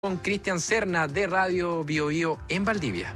Con Cristian Serna de Radio Biobío en Valdivia.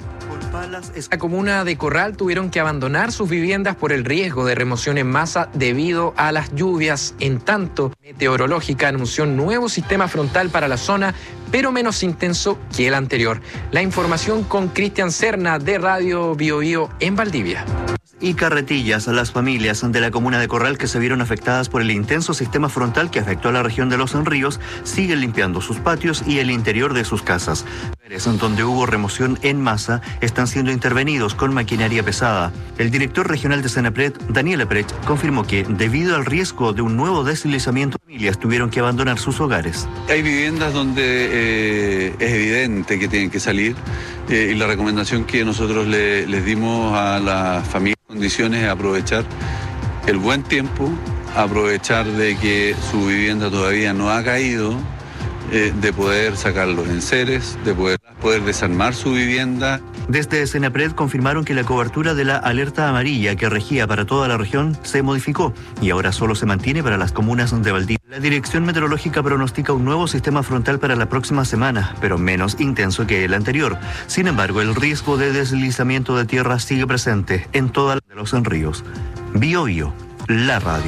La comuna de Corral tuvieron que abandonar sus viviendas por el riesgo de remoción en masa debido a las lluvias. En tanto, Meteorológica anunció un nuevo sistema frontal para la zona, pero menos intenso que el anterior. La información con Cristian Serna de Radio Biobío en Valdivia. Y Carretillas, las familias de la comuna de Corral que se vieron afectadas por el intenso sistema frontal que afectó a la región de Los Ríos, siguen limpiando sus patios y el interior de sus casas. Donde hubo remoción en masa, están siendo intervenidos con maquinaria pesada. El director regional de Senapred, Daniel Eprech, confirmó que, debido al riesgo de un nuevo deslizamiento, familias tuvieron que abandonar sus hogares. Hay viviendas donde es evidente que tienen que salir y la recomendación que nosotros les dimos a las familias condiciones es aprovechar el buen tiempo, aprovechar de que su vivienda todavía no ha caído, de poder sacar los enseres, de poder desarmar su vivienda. Desde Senapred confirmaron que la cobertura de la alerta amarilla que regía para toda la región se modificó y ahora solo se mantiene para las comunas de Valdivia. La Dirección Meteorológica pronostica un nuevo sistema frontal para la próxima semana, pero menos intenso que el anterior. Sin embargo, el riesgo de deslizamiento de tierra sigue presente en todos los ríos. Biobío, la radio.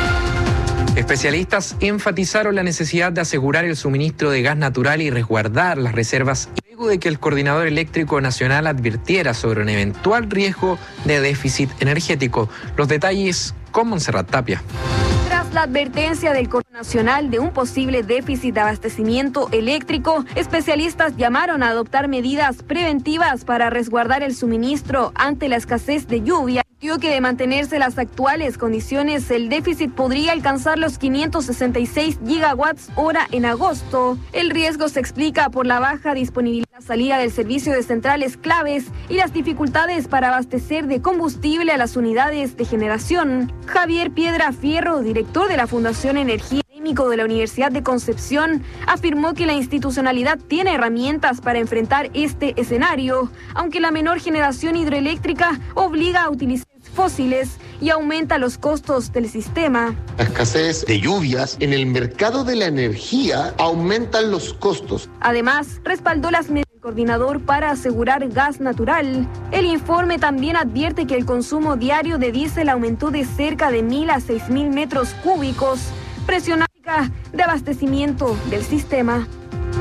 Especialistas enfatizaron la necesidad de asegurar el suministro de gas natural y resguardar las reservas luego de que el Coordinador Eléctrico Nacional advirtiera sobre un eventual riesgo de déficit energético. Los detalles con Montserrat Tapia. Tras la advertencia del Coordinador Nacional de un posible déficit de abastecimiento eléctrico, especialistas llamaron a adoptar medidas preventivas para resguardar el suministro ante la escasez de lluvia. Dijo que de mantenerse las actuales condiciones, el déficit podría alcanzar los 566 gigawatts hora en agosto. El riesgo se explica por la baja disponibilidad, la salida del servicio de centrales claves y las dificultades para abastecer de combustible a las unidades de generación. Javier Piedra Fierro, director de la Fundación Energía de la Universidad de Concepción, afirmó que la institucionalidad tiene herramientas para enfrentar este escenario, aunque la menor generación hidroeléctrica obliga a utilizar fósiles y aumenta los costos del sistema. La escasez de lluvias en el mercado de la energía aumentan los costos. Además, respaldó las medidas del coordinador para asegurar gas natural. El informe también advierte que el consumo diario de diésel aumentó de cerca de 1.000 a 6.000 metros cúbicos, presionando de abastecimiento del sistema.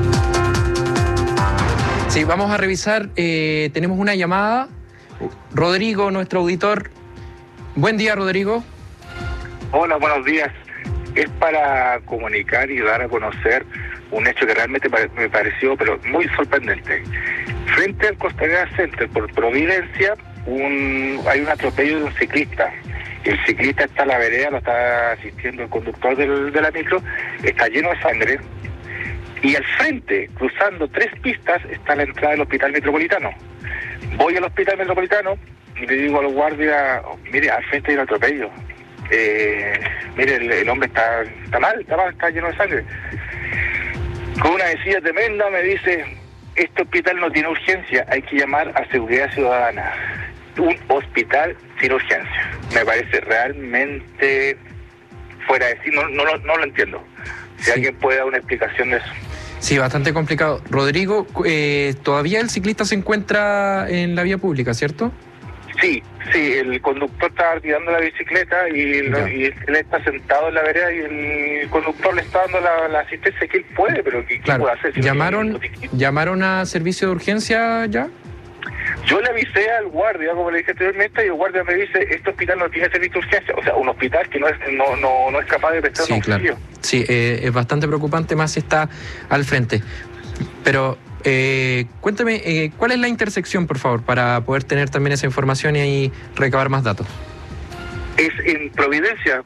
Sí, vamos a revisar, tenemos una llamada. Rodrigo, nuestro auditor. Buen día, Rodrigo. Hola, buenos días. Es para comunicar y dar a conocer un hecho que realmente me pareció pero muy sorprendente. Frente al Costanera Center, por Providencia, hay un atropello de un ciclista. El ciclista está en la vereda, lo está asistiendo el conductor de la micro, está lleno de sangre. Y al frente, cruzando 3 pistas, está la entrada del Hospital Metropolitano. Voy al Hospital Metropolitano y le digo al guardia, mire, al frente hay un atropello. Mire, el hombre está mal, está lleno de sangre. Con una decisión tremenda me dice, este hospital no tiene urgencia, hay que llamar a Seguridad Ciudadana. Un hospital sin urgencia. Me parece realmente fuera de sí, no lo entiendo. Si alguien puede dar una explicación de eso. Sí, bastante complicado. Rodrigo, todavía el ciclista se encuentra en la vía pública, ¿cierto? Sí, el conductor está tirando la bicicleta y él está sentado en la vereda y el conductor le está dando la asistencia que él puede, pero ¿qué puede hacer? Si ¿Llamaron a servicio de urgencia ya? Yo le avisé al guardia, como le dije anteriormente, y el guardia me dice, este hospital no tiene servicio de urgencia. O sea, un hospital que no es capaz de prestar un auxilio. Claro. Sí, es bastante preocupante, más si está al frente. Pero cuéntame, ¿cuál es la intersección, por favor, para poder tener también esa información y ahí recabar más datos? Es en Providencia,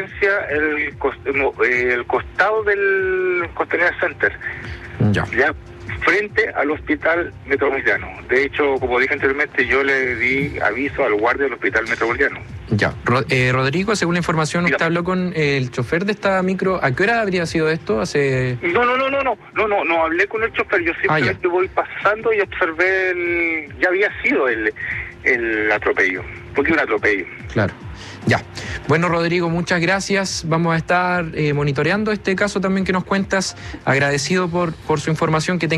el costado del Costanera Center. Ya. Frente al Hospital Metropolitano. De hecho, como dije anteriormente, yo le di aviso al guardia del Hospital Metropolitano. Ya. Rodrigo, según la información, usted habló con el chofer de esta micro. ¿A qué hora habría sido esto? No hablé con el chofer. Yo simplemente voy pasando y observé ya había sido el atropello. Porque un atropello. Claro. Ya. Bueno, Rodrigo, muchas gracias. Vamos a estar monitoreando este caso también que nos cuentas. Agradecido por su información. Que